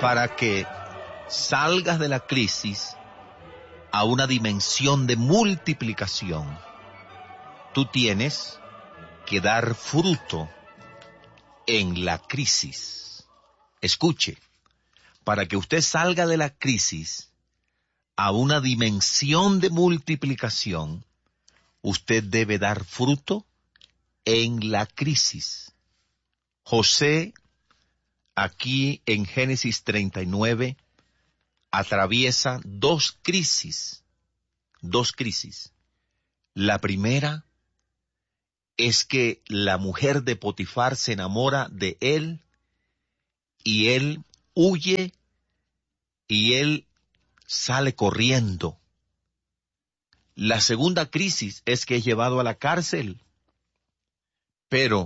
para que salgas de la crisis a una dimensión de multiplicación, tú tienes que dar fruto en la crisis. Escuche, para que usted salga de la crisis a una dimensión de multiplicación, usted debe dar fruto en la crisis. José, aquí en Génesis 39, atraviesa dos crisis. La primera es que la mujer de Potifar se enamora de él y él huye y él sale corriendo. La segunda crisis es que es llevado a la cárcel. Pero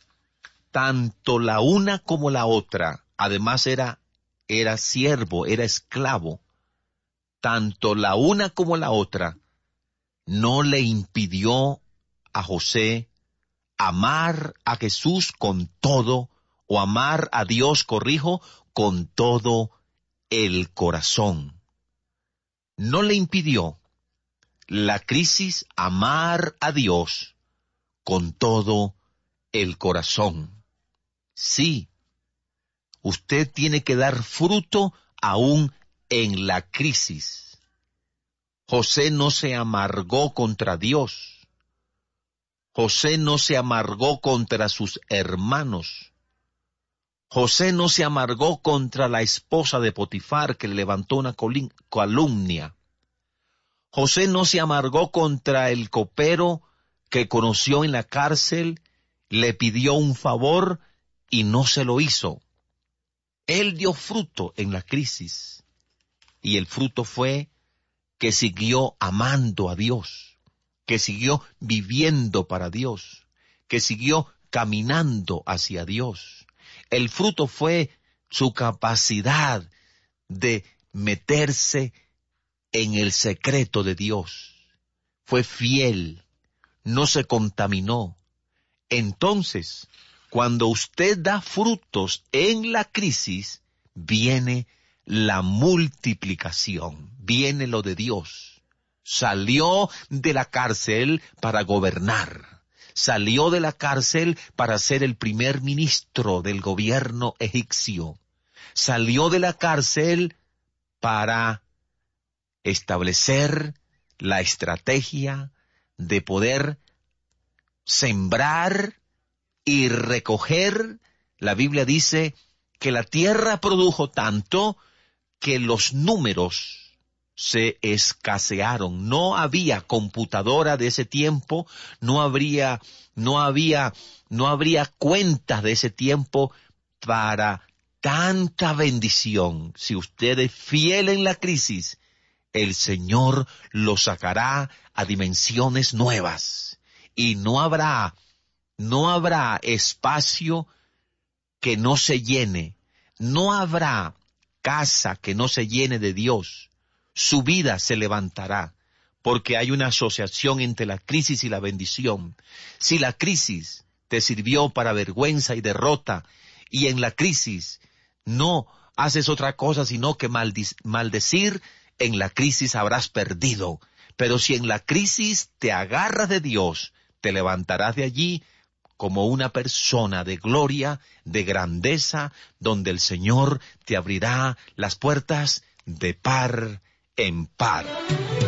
tanto la una como la otra, además era siervo, era esclavo, tanto la una como la otra no le impidió a José amar a Jesús con todo, o amar a Dios, con todo el corazón. No le impidió la crisis amar a Dios con todo el corazón. Sí, usted tiene que dar fruto aún en la crisis. José no se amargó contra Dios. José no se amargó contra sus hermanos. José no se amargó contra la esposa de Potifar que le levantó una calumnia. José no se amargó contra el copero que conoció en la cárcel, le pidió un favor y no se lo hizo. Él dio fruto en la crisis, y el fruto fue que siguió amando a Dios, que siguió viviendo para Dios, que siguió caminando hacia Dios. El fruto fue su capacidad de meterse en el secreto de Dios. Fue fiel, no se contaminó. Entonces, cuando usted da frutos en la crisis, viene la multiplicación, viene lo de Dios. Salió de la cárcel para gobernar. Salió de la cárcel para ser el primer ministro del gobierno egipcio. Salió de la cárcel para establecer la estrategia de poder sembrar y recoger. La Biblia dice que la tierra produjo tanto que los números se escasearon. No había computadora de ese tiempo, no habría cuentas de ese tiempo para tanta bendición. Si usted es fiel en la crisis, el Señor lo sacará a dimensiones nuevas. Y no habrá espacio que no se llene. No habrá casa que no se llene de Dios. Su vida se levantará, porque hay una asociación entre la crisis y la bendición. Si la crisis te sirvió para vergüenza y derrota, y en la crisis no haces otra cosa sino que maldecir, en la crisis habrás perdido. Pero si en la crisis te agarras de Dios, te levantarás de allí como una persona de gloria, de grandeza, donde el Señor te abrirá las puertas de par en par.